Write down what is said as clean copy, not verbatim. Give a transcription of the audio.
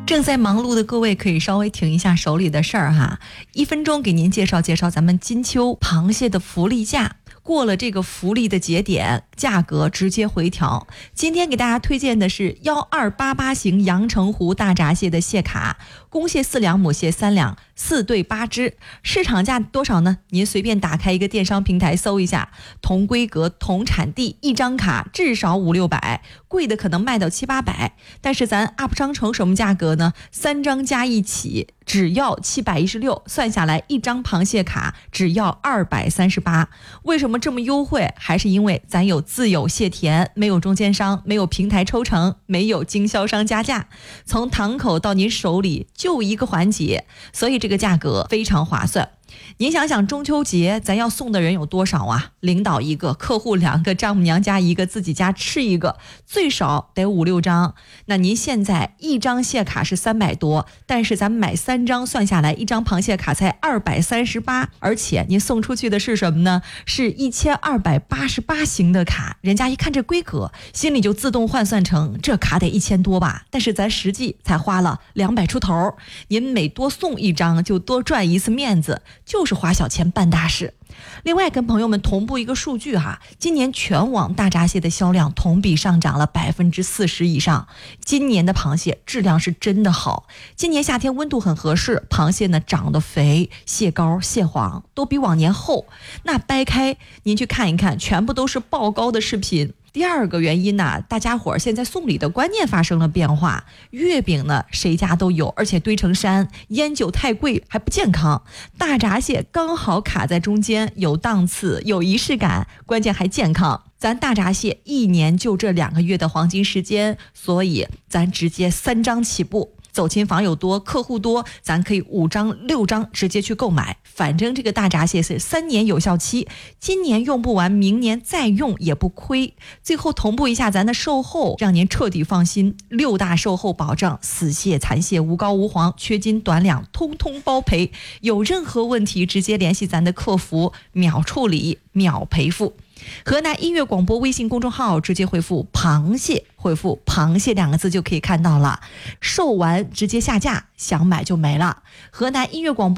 正在忙碌的各位可以稍微停一下手里的事儿哈，1分钟给您介绍介绍咱们金秋螃蟹的福利价。过了这个福利的节点，价格直接回调。今天给大家推荐的是1288型阳澄湖大闸蟹的蟹卡，公蟹4两，母蟹3两，4对8只。市场价多少呢？您随便打开一个电商平台搜一下，同规格同产地，一张卡至少500-600，贵的可能卖到700-800。但是咱 UP 商城什么价格呢？3张加一起只要716，算下来一张螃蟹卡只要238。为什么这么优惠？还是因为咱有自有蟹田，没有中间商，没有平台抽成，没有经销商加价，从堂口到您手里就一个环节，所以这个价格非常划算。您想想中秋节咱要送的人有多少啊？领导1个，客户2个，丈母娘家1个，自己家吃1个，最少得5-6张。那您现在一张蟹卡是300多，但是咱们买3张算下来，一张螃蟹卡才238，而且您送出去的是什么呢？是1288型的卡，人家一看这规格，心里就自动换算成这卡得1000多吧，但是咱实际才花了200出头，您每多送一张就多赚一次面子，就是花小钱办大事。另外跟朋友们同步一个数据哈，今年全网大闸蟹的销量同比上涨了40%以上。今年的螃蟹质量是真的好，今年夏天温度很合适，螃蟹呢长得肥，蟹膏蟹黄都比往年厚。那掰开您去看一看，全部都是爆高的视频。第二个原因呢，大家伙现在送礼的观念发生了变化，月饼呢谁家都有，而且堆成山，烟酒太贵还不健康，大闸蟹刚好卡在中间，有档次有仪式感，关键还健康。咱大闸蟹1年就这2个月的黄金时间，所以咱直接3张起步。走亲访友多，客户多，咱可以5张6张直接去购买，反正这个大闸蟹是3年有效期，今年用不完，明年再用也不亏。最后同步一下咱的售后，让您彻底放心，6大售后保障，死蟹残蟹无膏无黄，缺斤短两通通包赔。有任何问题直接联系咱的客服，秒处理秒赔付。河南音乐广播微信公众号直接回复螃蟹，回复螃蟹2个字就可以看到了，售完直接下架，想买就没了。河南音乐广播